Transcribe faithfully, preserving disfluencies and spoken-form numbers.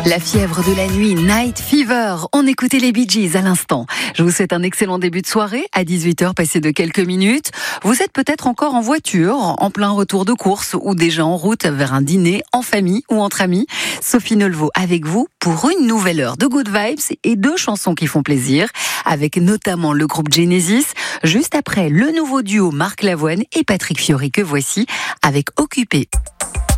La fièvre de la nuit, Night Fever. On écoutait les Bee Gees à l'instant. Je vous souhaite un excellent début de soirée. À dix-huit heures, passé de quelques minutes. Vous êtes peut-être encore en voiture, en plein retour de course ou déjà en route vers un dîner en famille ou entre amis. Sophie Nelvaux avec vous pour une nouvelle heure de Good Vibes et deux chansons qui font plaisir, avec notamment le groupe Genesis. Juste après, le nouveau duo Marc Lavoine et Patrick Fiori que voici avec Occupé.